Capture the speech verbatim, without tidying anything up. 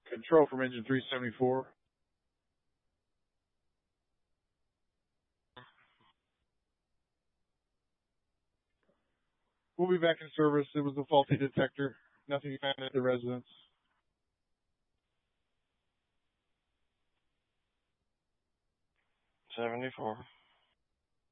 Control from engine three seventy-four. We'll be back in service. It was a faulty detector. Nothing found at the residence. seventy-four.